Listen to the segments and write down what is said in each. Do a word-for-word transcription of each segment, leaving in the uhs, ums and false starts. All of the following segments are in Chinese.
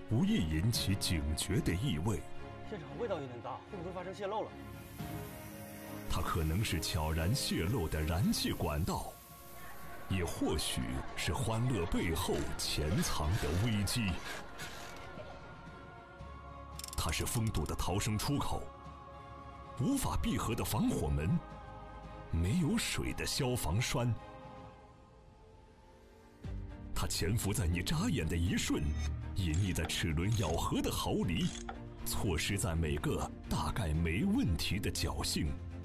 无意引起警觉的意味。 现场味道有点大，会不会发生泄漏了？ 它可能是悄然泄漏的燃气管道，也或许是欢乐背后潜藏的危机。它是封堵的逃生出口，无法闭合的防火门，没有水的消防栓。它潜伏在你眨眼的一瞬，隐匿在齿轮咬合的毫厘，错失在每个大概没问题的侥幸。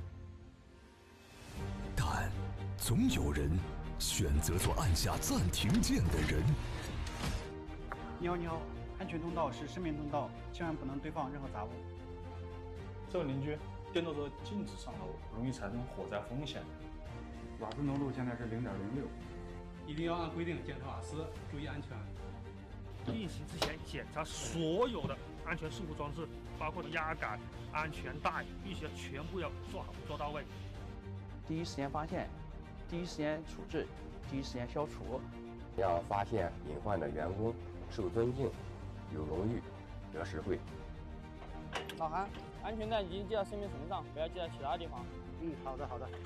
但总有人选择做按下暂停键的人。 你好，你好，安全通道是生命通道，千万不能堆放任何杂物。 这位邻居，电动车禁止上楼，容易产生火灾风险。 瓦斯浓度现在是零点零六， 一定要按规定检查瓦斯，注意安全。 运行之前检查所有的安全事故装置，包括压杆、安全带，必须要全部要做好做到位。 第一时间发现，第一时间处置，第一时间消除。 要发现隐患的员工受尊敬、有荣誉、得实惠。 老韩，安全带一定系在生命绳上，不要系在其他地方。 嗯，好的好的。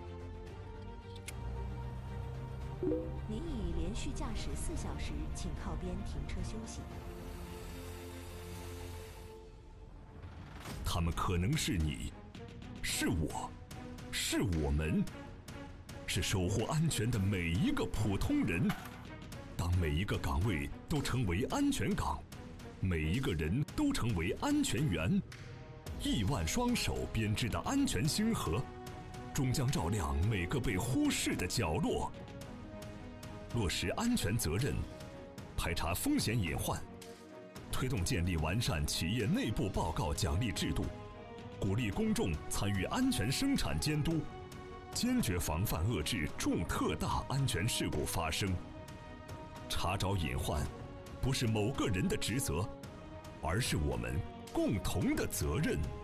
您已连续驾驶四小时，请靠边停车休息。 他们可能是你，是我，是我们，是守护安全的每一个普通人。当每一个岗位都成为安全岗，每一个人都成为安全员，亿万双手编织的安全星河，终将照亮每个被忽视的角落。落实安全责任，排查风险隐患，推动建立完善企业内部报告奖励制度，鼓励公众参与安全生产监督，坚决防范遏制重特大安全事故发生。查找隐患，不是某个人的职责，而是我们共同的责任。